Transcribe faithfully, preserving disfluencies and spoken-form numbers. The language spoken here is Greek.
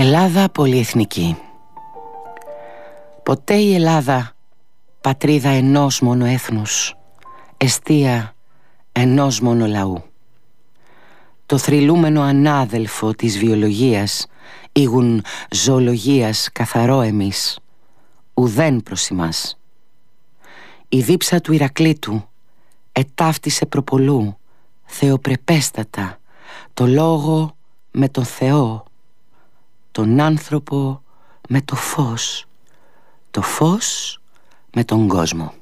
Ελλάδα πολυεθνική. Ποτέ η Ελλάδα πατρίδα ενός μόνο έθνους, εστία ενός μόνο λαού. Το θρυλούμενο ανάδελφο της βιολογίας, ήγουν ζωολογίας καθαρό εμείς, ουδέν προς ημάς. Η δίψα του Ηρακλήτου ετάφτισε προπολού θεοπρεπέστατα το λόγο με τον Θεό, τον άνθρωπο με το φως, το φως με τον κόσμο.